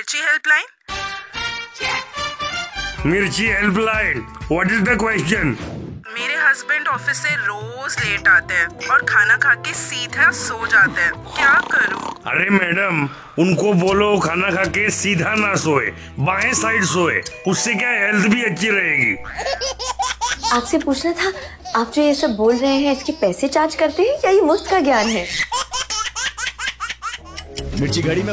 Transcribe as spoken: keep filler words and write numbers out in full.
मिर्ची हेल्पलाइन। मिर्ची helpline, what is the question? मेरे हस्बैंड ऑफिस से रोज लेट आते हैं और खाना खा के सीधा सो जाते हैं, क्या करूं? अरे मैडम, उनको बोलो खाना खा के सीधा ना सोए, बाएं साइड सोए, उससे क्या हेल्थ भी अच्छी रहेगी। आपसे पूछना था, आप जो ये सब बोल रहे हैं इसके पैसे चार्ज करते हैं या ये मुफ्त का ज्ञान है? मिर्ची घड़ी में